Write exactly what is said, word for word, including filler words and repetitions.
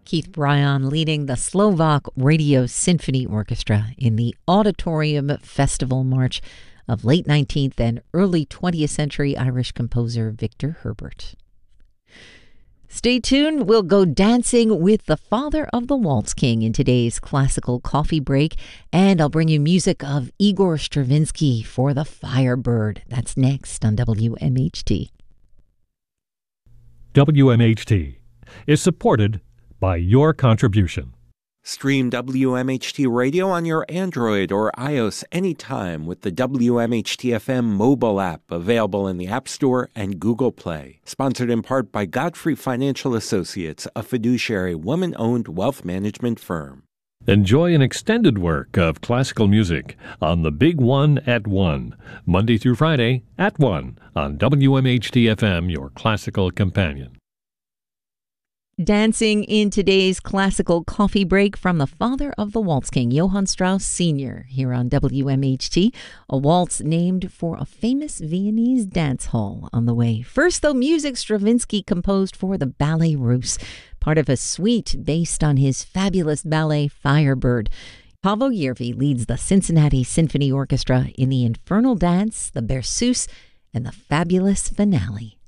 Keith Bryan leading the Slovak Radio Symphony Orchestra in the Auditorium Festival March of late nineteenth and early twentieth century Irish composer Victor Herbert. Stay tuned. We'll go dancing with the father of the Waltz King in today's classical coffee break, and I'll bring you music of Igor Stravinsky for the Firebird. That's next on W M H T. W M H T is supported by your contribution. Stream W M H T Radio on your Android or iOS anytime with the W M H T F M mobile app, available in the App Store and Google Play. Sponsored in part by Godfrey Financial Associates, a fiduciary woman-owned wealth management firm. Enjoy an extended work of classical music on The Big One at one, Monday through Friday at one on W M H T F M, your classical companion. Dancing in today's classical coffee break from the father of the Waltz King, Johann Strauss Senior, here on W M H T, a waltz named for a famous Viennese dance hall on the way. First, though, music Stravinsky composed for the Ballet Russe, part of a suite based on his fabulous ballet Firebird. Paavo Järvi leads the Cincinnati Symphony Orchestra in the Infernal Dance, the Berceuse, and the fabulous finale.